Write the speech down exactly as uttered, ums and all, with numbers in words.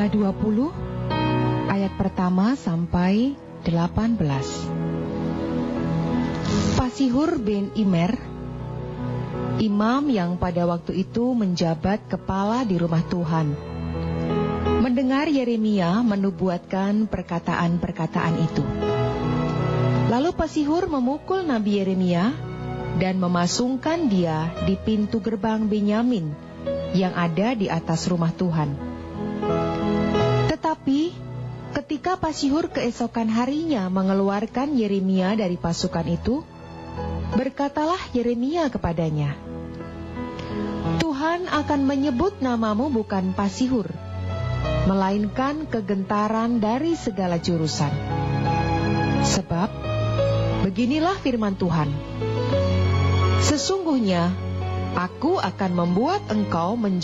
Yesaya dua puluh ayat pertama sampai delapan belas. Pasihur bin Immer, imam yang pada waktu itu menjabat kepala di rumah Tuhan, mendengar Yeremia menubuatkan perkataan-perkataan itu. Lalu Pasihur memukul Nabi Yeremia dan memasungkan dia di pintu gerbang Benyamin yang ada di atas rumah Tuhan. Tetapi ketika Pasihur keesokan harinya mengeluarkan Yeremia dari pasukan itu, berkatalah Yeremia kepadanya, Tuhan akan menyebut namamu bukan Pasihur, melainkan kegentaran dari segala jurusan. Sebab beginilah firman Tuhan, sesungguhnya aku akan membuat engkau menjadi